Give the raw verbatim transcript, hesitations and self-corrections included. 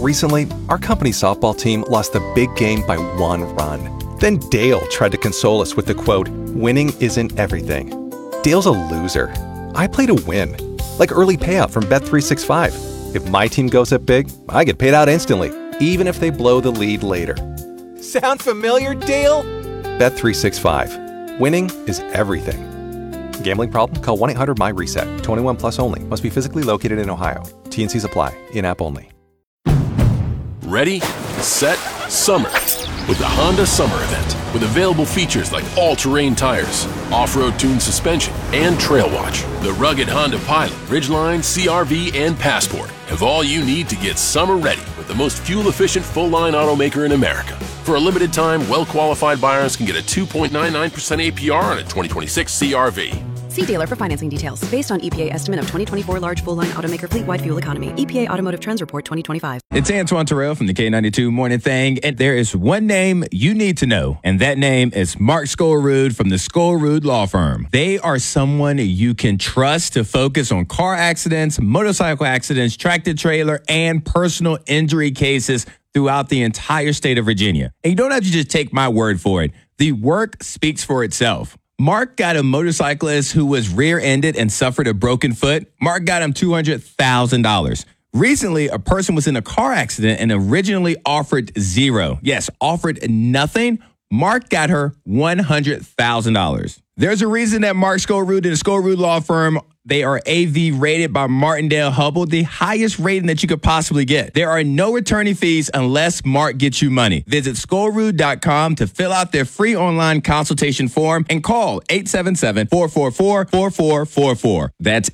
Recently, our company softball team lost the big game by one run. Then Dale tried to console us with the quote, "Winning isn't everything." Dale's a loser. I play to win. Like early payout from Bet three sixty-five. If my team goes up big, I get paid out instantly, even if they blow the lead later. Sound familiar, Dale? Bet three sixty-five. Winning is everything. Gambling problem? Call one eight hundred M Y reset. twenty-one plus only. Must be physically located in Ohio. T N Cs apply. In-app only. Ready, set, summer. With the Honda Summer Event. With available features like all-terrain tires, off-road tuned suspension, and Trail Watch. The rugged Honda Pilot, Ridgeline, C R V, and Passport have all you need to get summer ready with the most fuel-efficient full-line automaker in America. For a limited time, well-qualified buyers can get a two point nine nine percent A P R on a twenty twenty-six C R V. See dealer for financing details. Based on E P A estimate of twenty twenty-four large full-line automaker fleet-wide fuel economy. E P A Automotive Trends Report twenty twenty-five. It's Antoine Terrell from the K ninety-two Morning Thing, and there is one name you need to know, and that name is Mark Skolrud from the Skolrud Law Firm. They are someone you can trust to focus on car accidents, motorcycle accidents, tractor trailer, and personal injury cases throughout the entire state of Virginia. And you don't have to just take my word for it. The work speaks for itself. Mark got a motorcyclist who was rear-ended and suffered a broken foot. Mark got him two hundred thousand dollars. Recently, a person was in a car accident and originally offered zero. Yes, offered nothing. Mark got her one hundred thousand dollars. There's a reason that Mark Skolrud and the Skolrud Law Firm, they are A V rated by Martindale Hubbell, the highest rating that you could possibly get. There are no attorney fees unless Mark gets you money. Visit Skolrud dot com to fill out their free online consultation form and call eight seven seven, four four four, four four four four. That's